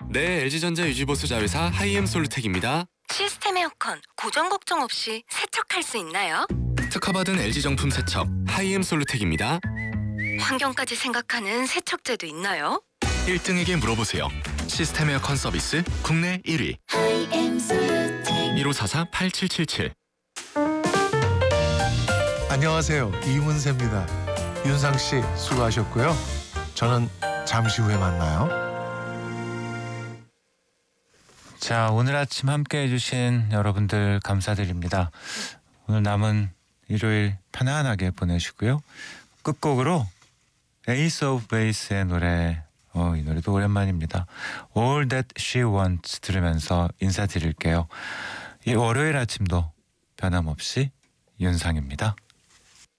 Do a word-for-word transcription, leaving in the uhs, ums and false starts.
네, 엘지전자 유지보수 자회사 하이엠 솔루텍입니다. 시스템 에어컨 고장 걱정 없이 세척할 수 있나요? 특허받은 엘지 정품 세척 하이엠 솔루텍입니다. 환경까지 생각하는 세척제도 있나요? 일 등에게 물어보세요. 시스템 에어컨 서비스 국내 일 위. 하이엠 솔루텍 일오사사 팔칠칠칠. 안녕하세요. 이문세입니다. 윤상 씨 수고하셨고요. 저는 잠시 후에 만나요. 자, 오늘 아침 함께 해주신 여러분들 감사드립니다. 오늘 남은 일요일 편안하게 보내시고요. 끝곡으로 에이스 오브 베이스의 노래, 어, 이 노래도 오랜만입니다. All That She Wants 들으면서 인사드릴게요. 이 월요일 아침도 변함없이 윤상입니다.